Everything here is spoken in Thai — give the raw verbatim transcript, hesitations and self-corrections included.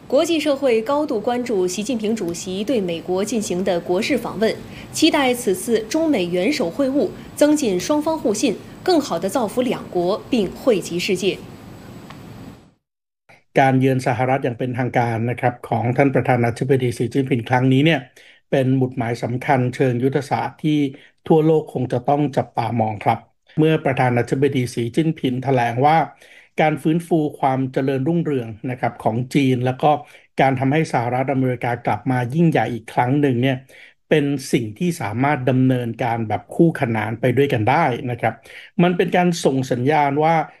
国际社会高度关注习近平主席对美国进行的国事访问，期待此次中美元首会晤增进双方互信，更好地造福两国，并惠及世界。 การเยือนสหรัฐอย่างเป็นทางการนะครับของท่านประธานาธิบดีสีจิ้นผิงครั้งนี้เนี่ยเป็นหมุดหมายสำคัญเชิงยุทธศาสตร์ที่ทั่วโลกคงจะต้องจับตามองครับเมื่อประธานาธิบดีสีจิ้นผิงแถลงว่าการฟื้นฟูความเจริญรุ่งเรืองนะครับของจีนแล้วก็การทำให้สหรัฐอเมริกากลับมายิ่งใหญ่อีกครั้งหนึ่งเนี่ยเป็นสิ่งที่สามารถดำเนินการแบบคู่ขนานไปด้วยกันได้นะครับมันเป็นการส่งสัญญาณว่า